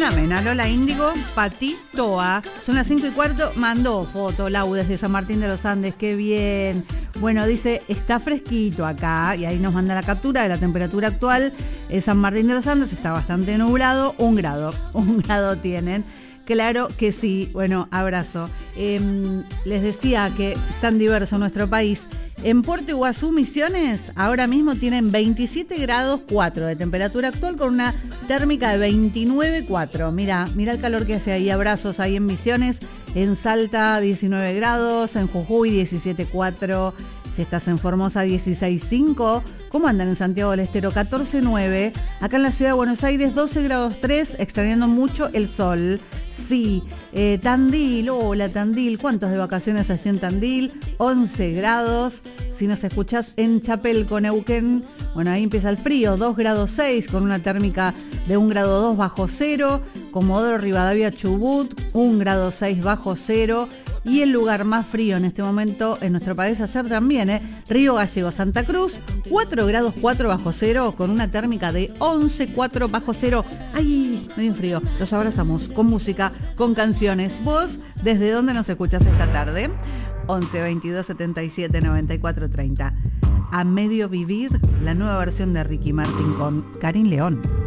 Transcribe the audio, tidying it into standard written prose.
Susana Mena, Lola Índigo, Pati Toa. Son las 5:15, mandó foto, Lau, desde San Martín de los Andes, qué bien. Bueno, dice, está fresquito acá, y ahí nos manda la captura de la temperatura actual. San Martín de los Andes está bastante nublado, 1 grado tienen. Claro que sí, bueno, abrazo. Les decía que tan diverso nuestro país. En Puerto Iguazú, Misiones, ahora mismo tienen 27 grados 4 de temperatura actual con una térmica de 29,4. Mira el calor que hace ahí. Abrazos ahí en Misiones. En Salta, 19 grados. En Jujuy, 17,4. Si estás en Formosa, 16,5. ¿Cómo andan en Santiago del Estero? 14,9. Acá en la ciudad de Buenos Aires, 12 grados 3, extrañando mucho el sol. Sí, Tandil, hola Tandil, ¿cuántos de vacaciones allí en Tandil? 11 grados. Si nos escuchás en Chapelco, Neuquén, bueno, ahí empieza el frío, 2 grados 6, con una térmica de 1 grado 2 bajo cero. Comodoro Rivadavia, Chubut, 1 grado 6 bajo cero. Y el lugar más frío en este momento en nuestro país, ayer también, Río Gallegos, Santa Cruz, 4 grados 4 bajo cero, con una térmica de 11,4 bajo cero. ¡Ay! Me dio un frío. Los abrazamos con música, con canciones. ¿Vos desde dónde nos escuchás esta tarde? 11 22 77 94 30. A medio vivir, la nueva versión de Ricky Martin con Karin León.